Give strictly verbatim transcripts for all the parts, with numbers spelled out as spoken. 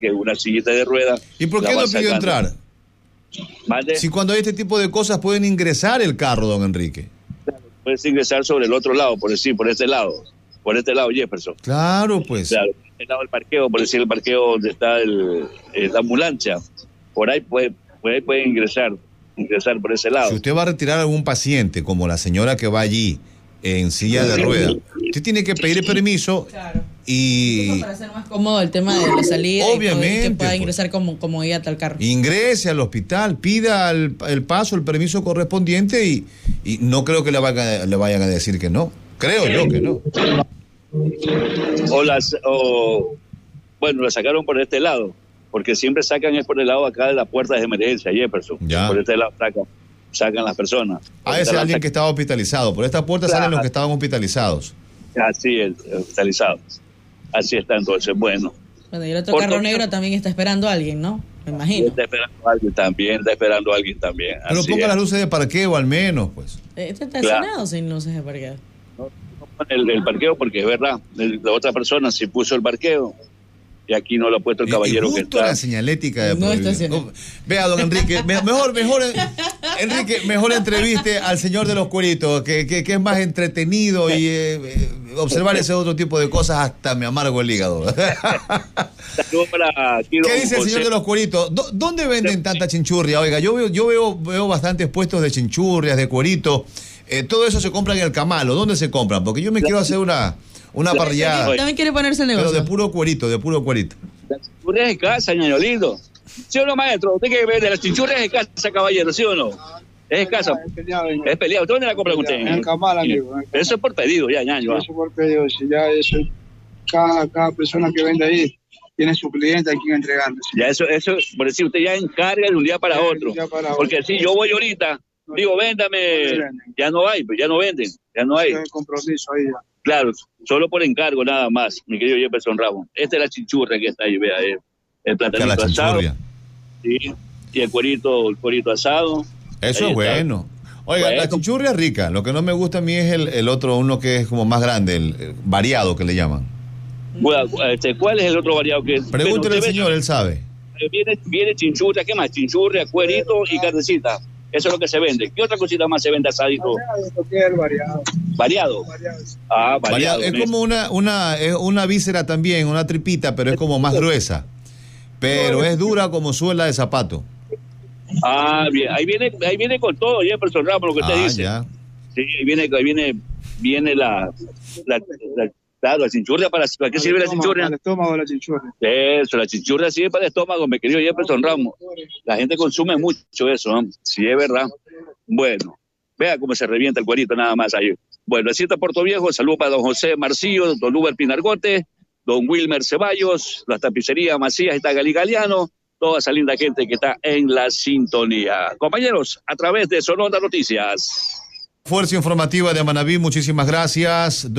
que una sillita de ruedas. ¿Y por qué no pidió entrar? ¿Vale? Si cuando hay este tipo de cosas pueden ingresar el carro, don Enrique. Claro, puedes ingresar sobre el otro lado, por decir, por este lado, por este lado Jefferson. Claro, pues. Claro, por este lado del parqueo, por decir el parqueo donde está el, el, la ambulancia, por ahí puede, por ahí puede ingresar, ingresar por ese lado. Si usted va a retirar a algún paciente, como la señora que va allí en silla de ruedas, usted tiene que pedir permiso. Claro. Y para hacer más cómodo el tema de la salida, obviamente, y que pueda pues, ingresar como comodidad al carro. Ingrese al hospital, pida el, el paso, el permiso correspondiente y, y no creo que le, vaya, le vayan a decir que no. Creo yo que no. O las, o, bueno, la sacaron por este lado, porque siempre sacan es por el lado acá de las puertas de emergencia, Jefferson. Ya. Por este lado sacan, sacan las personas. Ah, ese es alguien que estaba hospitalizado. Por esta puerta claro. Salen los que estaban hospitalizados. Así es, hospitalizados. Así está entonces, bueno. Bueno, y el otro carro negro también está esperando a alguien, ¿no? Me imagino. Está esperando a alguien también, está esperando a alguien también. Pero así ponga es. las luces de parqueo al menos, pues. Este está estacionado claro. sin luces de parqueo. No, no pone el, el parqueo porque es verdad, el, la otra persona sí puso el parqueo y aquí no lo ha puesto el caballero y que está. La señalética de no está oh, vea, don Enrique, mejor, mejor, Enrique, mejor entreviste al señor de los cueritos, que, que, que es más entretenido y eh, observar ese otro tipo de cosas hasta me amargo el hígado. Para, ¿Qué dice el señor de los cueritos? ¿Dónde venden tanta chinchurria? Oiga, yo veo, yo veo, veo bastantes puestos de chinchurrias, de cueritos. Eh, todo eso se compra en el Camalo. ¿Dónde se compran? Porque yo me quiero hacer una, una parrillada. También quiere ponerse el negocio. Pero de puro cuerito, de puro cuerito. La chinchurria es de casa, ñaño lindo. ¿Sí o no, maestro? Usted que vende las chinchurrias es de casa, caballero, ¿sí o no? Es de casa. Es peleado. Es peleado. ¿Dónde la compra usted? En el Camal, amigo. En el Camal. Eso es por pedido, ya, ñaño. Eso es por pedido. Si ya eso, cada, cada persona que vende ahí tiene su cliente a quien entregarle. Ya eso, eso, por decir, usted ya encarga de un día para otro. Día para Porque otro. si yo voy ahorita, no, digo, véndame, no ya no hay, pues ya no venden, ya no hay. No hay compromiso ahí ya. Claro, solo por encargo nada más, mi querido Jefferson Ramos. Esta es la chinchurra que está ahí, vea, el, el platanito asado. Sí, y el cuerito, el cuerito asado. Eso es bueno. Oiga, bueno, la chinchurria es rica. Lo que no me gusta a mí es el, el otro, uno que es como más grande, el, el variado que le llaman. Bueno, este, ¿cuál es el otro variado que? Pregúntele al señor, él sabe. Viene, viene chinchurria, ¿qué más? Chinchurria, cuerito y carnecita. Eso es lo que se vende. ¿Qué otra cosita más se vende asadito? El variado. ¿Variado? Ah, variado. variado. Es como una, una, es una víscera también, una tripita, pero es como más gruesa. Pero es dura como suela de zapato. Ah, bien. Ahí viene, ahí viene con todo, Jefferson Ramos, lo que usted ah, dice. Ya. Sí, ahí viene, ahí viene, viene la, la, la claro, la chinchurria. ¿Para, para qué sirve la chinchurria? Para el estómago de la chinchurria. Eso, la chinchurria sirve para el estómago, mi querido Jefferson Ramos. La gente consume mucho eso, ¿no? Sí, es verdad. Bueno, vea cómo se revienta el cuerito nada más ahí. Bueno, así está Puerto Viejo. Saludos para don José Marcillo, don Uber Pinargote, don Wilmer Ceballos, la tapicería Macías, está Gali Galeano, toda esa linda gente que está en la sintonía. Compañeros, a través de Sonora Noticias. Fuerza informativa de Manabí, muchísimas gracias,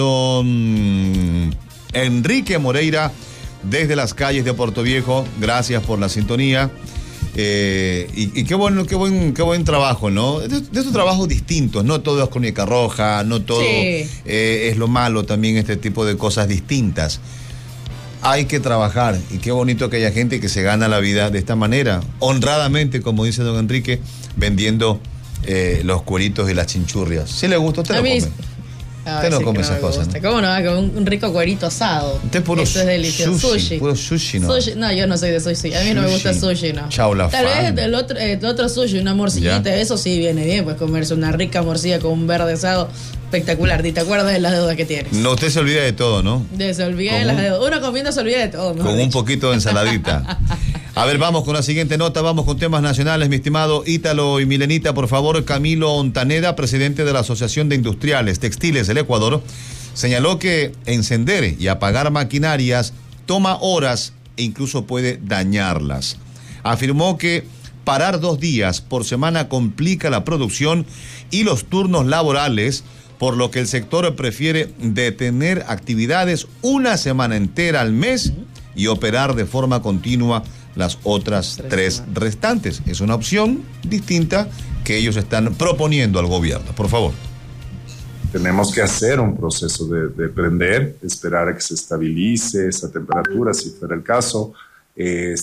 don Enrique Moreira, desde las calles de Puerto Viejo, gracias por la sintonía, eh, y, y qué bueno, qué buen, qué buen trabajo, ¿no? De, de estos trabajos distintos, no todo es crónica roja, no todo sí. eh, es lo malo, también este tipo de cosas distintas. Hay que trabajar, y qué bonito que haya gente que se gana la vida de esta manera, honradamente, como dice don Enrique, vendiendo Eh, los cueritos y las chinchurrias. Si le gusta, usted a lo mí, come. A usted no come esas cosas, ¿no? ¿Cómo no? Un, un rico cuerito asado. Usted puro Eso es delicioso. Sushi, sushi. Puro sushi, ¿no? Sushi. No, yo no soy de sushi. A mí sushi. no me gusta sushi, ¿no? Chau, la Tal fan. vez el otro, el otro sushi, una morcillita, ¿ya? Eso sí viene bien, pues comerse una rica morcilla con un verde asado espectacular. ¿Y te acuerdas de las deudas que tienes? No, usted se olvida de todo, ¿no? De se olvida de las deudas. Uno comiendo se olvida de todo. Con dicho. Un poquito de ensaladita. A ver, vamos con la siguiente nota, vamos con temas nacionales, mi estimado Ítalo y Milenita, por favor. Camilo Ontaneda, presidente de la Asociación de Industriales Textiles del Ecuador, señaló que encender y apagar maquinarias toma horas e incluso puede dañarlas. Afirmó que parar dos días por semana complica la producción y los turnos laborales, por lo que el sector prefiere detener actividades una semana entera al mes y operar de forma continua las otras tres, tres restantes. Es una opción distinta que ellos están proponiendo al gobierno. Por favor. Tenemos que hacer un proceso de, de prender, esperar a que se estabilice esa temperatura, si fuera el caso, eh,